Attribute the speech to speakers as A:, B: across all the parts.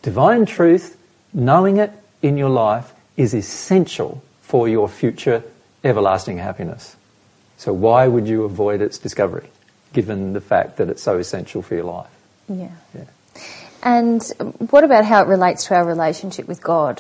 A: Divine truth, knowing it in your life, is essential for your future everlasting happiness. So why would you avoid its discovery, given the fact that it's so essential for your life?
B: Yeah. And what about how it relates to our relationship with God?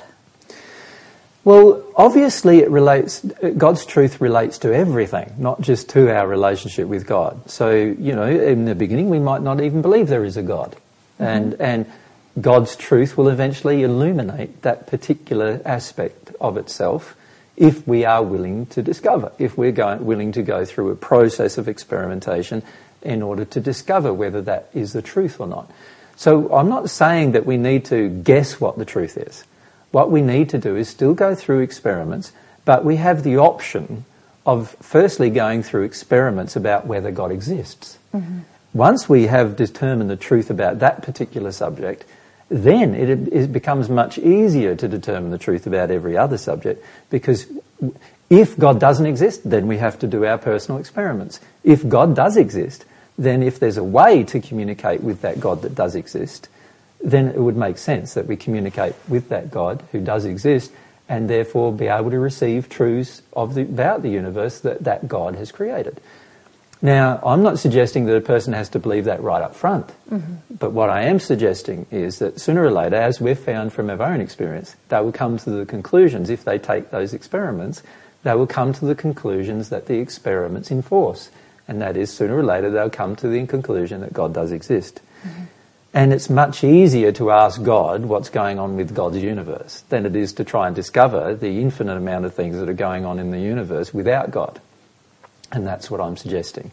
A: Well, obviously God's truth relates to everything, not just to our relationship with God. So, in the beginning we might not even believe there is a God. Mm-hmm. And God's truth will eventually illuminate that particular aspect of itself if we are willing to discover, if we're willing to go through a process of experimentation in order to discover whether that is the truth or not. So I'm not saying that we need to guess what the truth is. What we need to do is still go through experiments, but we have the option of firstly going through experiments about whether God exists. Mm-hmm. Once we have determined the truth about that particular subject, then it becomes much easier to determine the truth about every other subject, because if God doesn't exist, then we have to do our personal experiments. If God does exist, then if there's a way to communicate with that God that does exist, then it would make sense that we communicate with that God who does exist and therefore be able to receive truths about the universe that God has created. Now, I'm not suggesting that a person has to believe that right up front, but what I am suggesting is that sooner or later, as we've found from our own experience, they will come to the conclusions, if they take those experiments, they will come to the conclusions that the experiments enforce. And that is, sooner or later, they'll come to the conclusion that God does exist. Mm-hmm. And it's much easier to ask God what's going on with God's universe than it is to try and discover the infinite amount of things that are going on in the universe without God. And that's what I'm suggesting.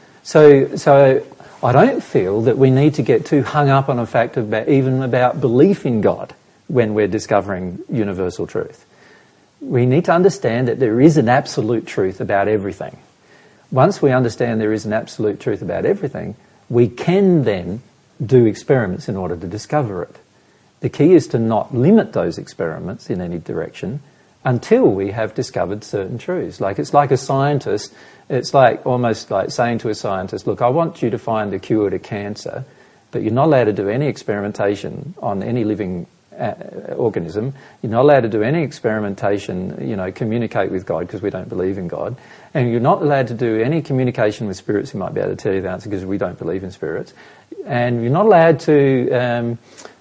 A: So I don't feel that we need to get too hung up on the fact about belief in God when we're discovering universal truth. We need to understand that there is an absolute truth about everything. Once we understand there is an absolute truth about everything, we can then do experiments in order to discover it. The key is to not limit those experiments in any direction until we have discovered certain truths. It's like a scientist, it's almost like saying to a scientist, look, I want you to find a cure to cancer, but you're not allowed to do any experimentation on any living organism. You're not allowed to do any experimentation, communicate with God, because we don't believe in God. And you're not allowed to do any communication with spirits who might be able to tell you the answer, because we don't believe in spirits. And you're not allowed to,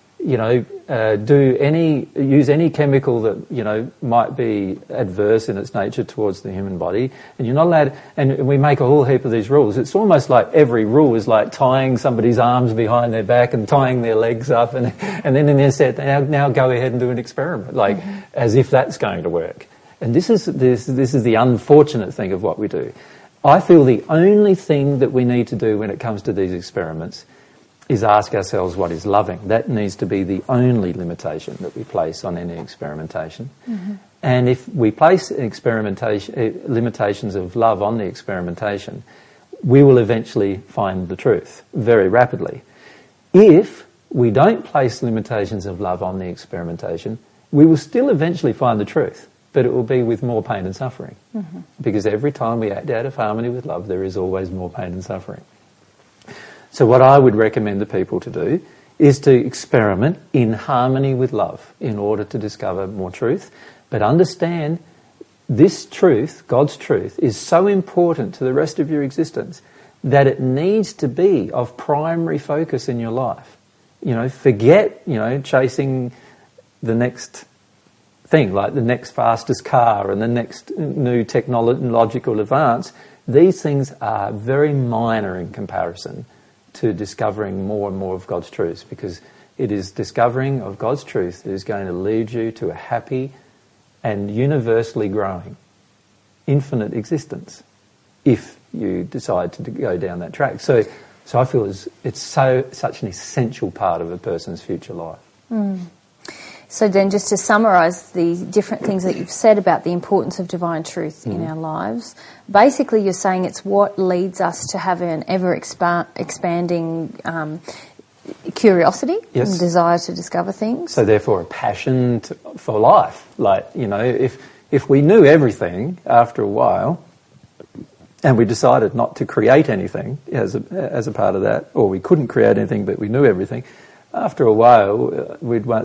A: use any chemical that, might be adverse in its nature towards the human body. And you're not allowed, and we make a whole heap of these rules. It's almost like every rule is like tying somebody's arms behind their back and tying their legs up, and then in there said, now go ahead and do an experiment, as if that's going to work. And this is the unfortunate thing of what we do. I feel the only thing that we need to do when it comes to these experiments is ask ourselves what is loving. That needs to be the only limitation that we place on any experimentation. Mm-hmm. And if we place limitations of love on the experimentation, we will eventually find the truth very rapidly. If we don't place limitations of love on the experimentation, we will still eventually find the truth, but it will be with more pain and suffering. Mm-hmm. Because every time we act out of harmony with love, there is always more pain and suffering. So what I would recommend the people to do is to experiment in harmony with love in order to discover more truth. But understand this truth, God's truth, is so important to the rest of your existence that it needs to be of primary focus in your life. Forget, chasing the next thing, like the next fastest car and the next new technological advance. These things are very minor in comparison to discovering more and more of God's truth, because it is discovering of God's truth that is going to lead you to a happy and universally growing infinite existence if you decide to go down that track. So I feel it's such an essential part of a person's future life.
B: Mm. So then, just to summarise the different things that you've said about the importance of divine truth in our lives, basically you're saying it's what leads us to have an ever-expanding curiosity and desire to discover things.
A: So therefore a passion for life. If we knew everything after a while and we decided not to create anything as a part of that, or we couldn't create anything but we knew everything, after a while we'd